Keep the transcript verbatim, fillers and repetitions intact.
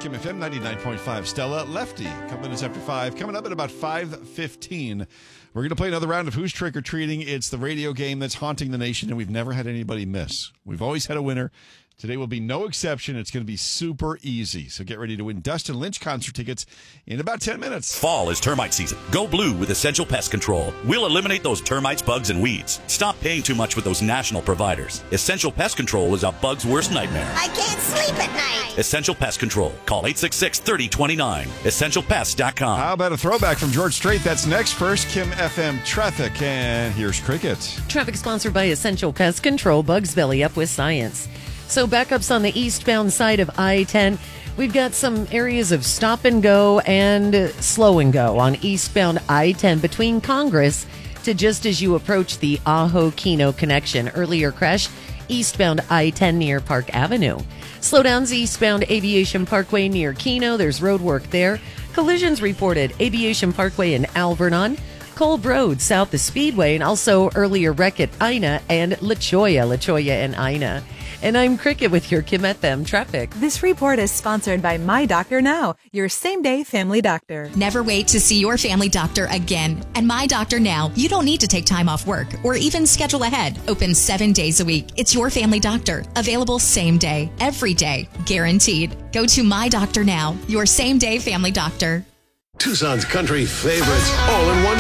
Kim F M ninety-nine point five. Stella Lefty, a couple minutes after five. Coming up at about five fifteen, we're going to play another round of Who's Trick or Treating. It's the radio game that's haunting the nation, and we've never had anybody miss. We've always had a winner. Today will be no exception. It's going to be super easy. So get ready to win Dustin Lynch concert tickets in about ten minutes. Fall is termite season. Go blue with Essential Pest Control. We'll eliminate those termites, bugs, and weeds. Stop paying too much with those national providers. Essential Pest Control is a bug's worst nightmare. I can't sleep at night. Essential Pest Control. Call eight six six, three oh two nine. essential pest dot com. How about a throwback from George Strait? That's next. First, Kim F M traffic. And here's Cricket. Traffic sponsored by Essential Pest Control. Bugs belly up with science. So backups on the eastbound side of I ten. We've got some areas of stop and go and slow and go on eastbound I ten between Congress to just as you approach the Ajo-Kino connection. Earlier crash, eastbound I ten near Park Avenue. Slowdowns eastbound Aviation Parkway near Kino. There's road work there. Collisions reported Aviation Parkway in Alvernon. Kolb Road south the Speedway, and also earlier wreck at Ina and La Cholla, La Cholla and Ina. And I'm Cricket with your Kim F M traffic. This report is sponsored by My Doctor Now, your same-day family doctor. Never wait to see your family doctor again. At My Doctor Now, you don't need to take time off work or even schedule ahead. Open seven days a week. It's your family doctor. Available same day, every day, guaranteed. Go to My Doctor Now, your same-day family doctor. Tucson's country favorites, all in one